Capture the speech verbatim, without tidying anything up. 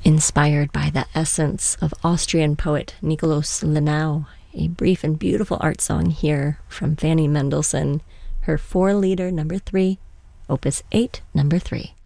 Inspired by the essence of Austrian poet Nikolaus Lenau, a brief and beautiful art song here from Fanny Mendelssohn, her four-liter number three, Opus eight, number three.